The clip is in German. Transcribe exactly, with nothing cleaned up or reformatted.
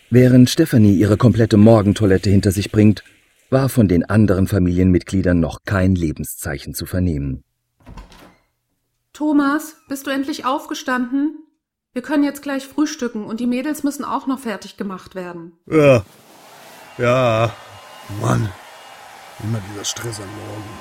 Während Stefanie ihre komplette Morgentoilette hinter sich bringt, war von den anderen Familienmitgliedern noch kein Lebenszeichen zu vernehmen. Thomas, bist du endlich aufgestanden? Wir können jetzt gleich frühstücken und die Mädels müssen auch noch fertig gemacht werden. Ja, ja, Mann, immer dieser Stress am Morgen.